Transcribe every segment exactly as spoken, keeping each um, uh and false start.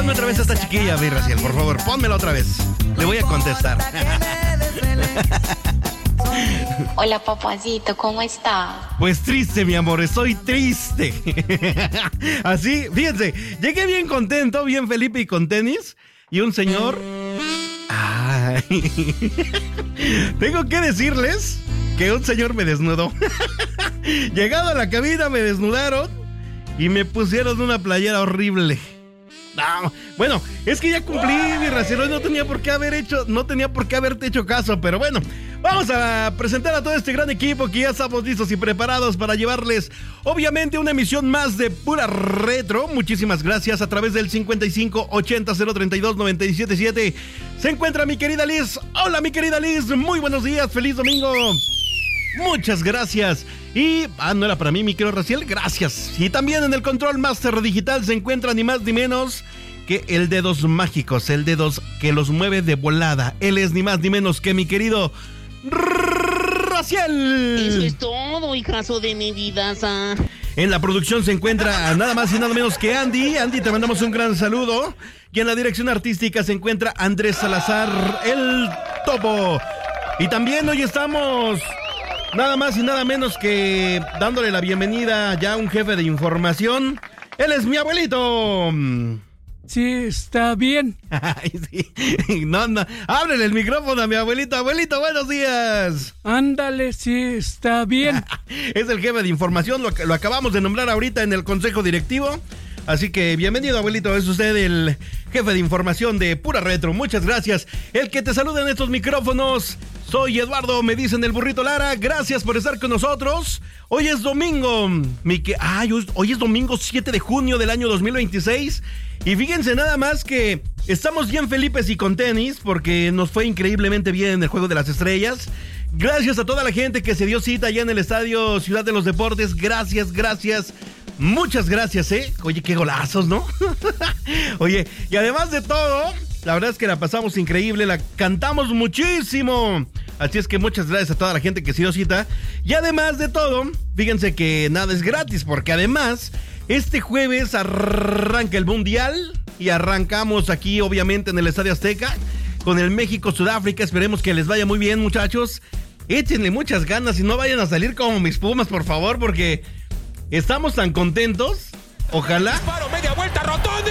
ponme otra vez a esta chiquilla, mi Raciel, por favor, pónmela otra vez. Le voy a contestar. Hola, papacito, ¿cómo está? Pues triste, mi amor, estoy triste. Así, fíjense, llegué bien contento, bien Felipe y con tenis. Y un señor... Ay. Tengo que decirles que un señor me desnudó. Llegado a la cabina me desnudaron y me pusieron una playera horrible. No, bueno, es que ya cumplí mi Raciel, hoy no tenía por qué haber hecho, no tenía por qué haberte hecho caso, pero bueno, vamos a presentar a todo este gran equipo que ya estamos listos y preparados para llevarles, obviamente, una emisión más de Pura Retro. Muchísimas gracias a través del cincuenta y cinco ochenta cero treinta y dos noventa y siete siete. Se encuentra mi querida Liz. Hola, mi querida Liz, muy buenos días, feliz domingo. Muchas gracias. Y, ah, no era para mí, mi querido Raciel, gracias. Y también en el Control Master Digital se encuentra ni más ni menos que el Dedos Mágicos, el Dedos que los mueve de volada. Él es ni más ni menos que mi querido Raciel. Eso es todo, hijazo de mi vidaza. En la producción se encuentra nada más y nada menos que Andy. Andy, te mandamos un gran saludo. Y en la dirección artística se encuentra Andrés Salazar, el Topo. Y también hoy estamos... nada más y nada menos que dándole la bienvenida ya a un jefe de información. Él es mi abuelito. Sí, está bien. Ay, sí. No, no. Ábrele el micrófono a mi abuelito. Abuelito, buenos días. Ándale, sí, está bien. Es el jefe de información. Lo, lo acabamos de nombrar ahorita en el consejo directivo. Así que bienvenido, abuelito. Es usted el jefe de información de Pura Retro. Muchas gracias. El que te saluda en estos micrófonos, soy Eduardo, me dicen el burrito Lara. Gracias por estar con nosotros. Hoy es domingo. Mi que... Ay, hoy es domingo siete de junio del año dos mil veintiséis. Y fíjense nada más que estamos bien Felipes y con tenis, porque nos fue increíblemente bien en el Juego de las Estrellas. Gracias a toda la gente que se dio cita allá en el Estadio Ciudad de los Deportes. Gracias, gracias. Muchas gracias, ¿eh? Oye, qué golazos, ¿no? Oye, y además de todo, la verdad es que la pasamos increíble, la cantamos muchísimo. Así es que muchas gracias a toda la gente que se dio cita. Y además de todo, fíjense que nada es gratis, porque además, este jueves arranca el Mundial y arrancamos aquí, obviamente, en el Estadio Azteca con el México-Sudáfrica. Esperemos que les vaya muy bien, muchachos. Échenle muchas ganas y no vayan a salir como mis Pumas, por favor, porque... estamos tan contentos. Ojalá. Disparo, media vuelta, Rotondi,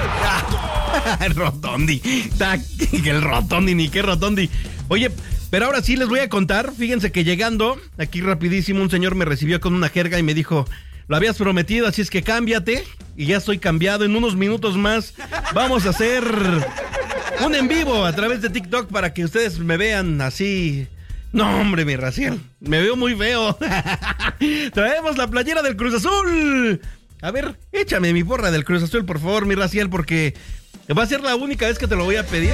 gol. Rotondi. El Rotondi, ni qué Rotondi. Oye, pero ahora sí les voy a contar. Fíjense que llegando, aquí rapidísimo, un señor me recibió con una jerga y me dijo: lo habías prometido, así es que cámbiate. Y ya estoy cambiado. En unos minutos más vamos a hacer un en vivo a través de TikTok para que ustedes me vean así. No, hombre, mi Raciel, me veo muy feo. Traemos la playera del Cruz Azul. A ver, échame mi porra del Cruz Azul, por favor, mi Raciel, porque va a ser la única vez que te lo voy a pedir.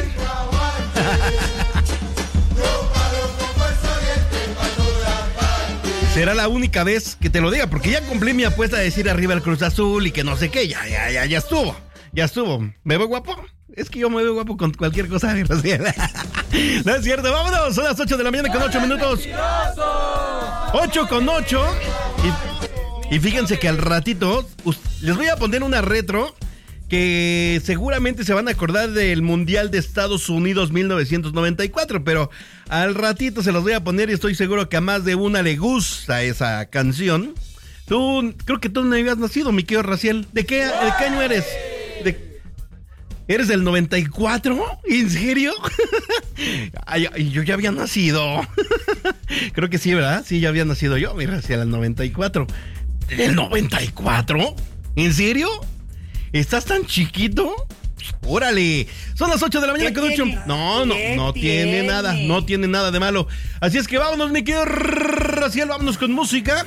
Será la única vez que te lo diga, porque ya cumplí mi apuesta de decir arriba el Cruz Azul y que no sé qué. Ya, ya, ya, ya estuvo. Ya estuvo. ¿Me veo guapo? Es que yo me veo guapo con cualquier cosa, mi Raciel. No es cierto, vámonos. Son las ocho de la mañana con ocho minutos. ocho con ocho. Y, y fíjense que al ratito les voy a poner una retro que seguramente se van a acordar del Mundial de Estados Unidos mil novecientos noventa y cuatro, pero al ratito se los voy a poner y estoy seguro que a más de una le gusta esa canción. Tú, creo que tú no habías nacido, mi querido Raciel. ¿De qué, de qué año eres? ¿De ¿Eres del noventa y cuatro? ¿En serio? Ay, ay, yo ya había nacido. Creo que sí, ¿verdad? Sí, ya había nacido yo, mira, hacia el noventa y cuatro. ¿Del noventa y cuatro? ¿En serio? ¿Estás tan chiquito? ¡Órale! Son las ocho de la mañana con ocho. No, no, no tiene nada, no tiene nada de malo. Así es que vámonos, mi querido Raciel, vámonos con música.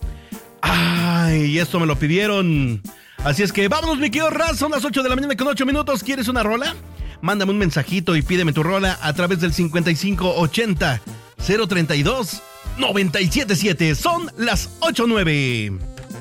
Ay, esto me lo pidieron. Así es que vámonos, mi querido Raz, son las ocho de la mañana con ocho minutos. ¿Quieres una rola? Mándame un mensajito y pídeme tu rola a través del cincuenta y cinco ochenta cero treinta y dos noventa y siete siete. Son las ocho nueve.